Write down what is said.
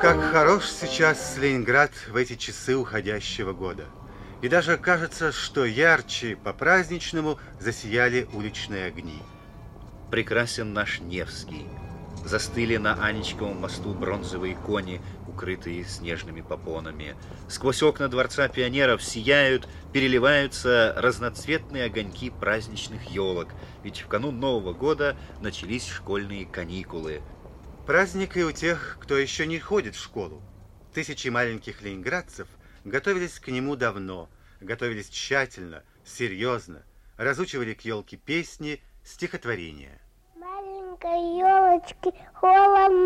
Как хорош сейчас Ленинград в эти часы уходящего года. И даже кажется, что ярче по-праздничному засияли уличные огни. Прекрасен наш Невский. Застыли на Анечковом мосту бронзовые кони, укрытые снежными попонами. Сквозь окна Дворца пионеров сияют, переливаются разноцветные огоньки праздничных елок. Ведь в канун Нового года начались школьные каникулы. Праздник и у тех, кто еще не ходит в школу. Тысячи маленьких ленинградцев готовились к нему давно, готовились тщательно, серьезно, разучивали к елке песни, стихотворения. Маленькой елочки холодно.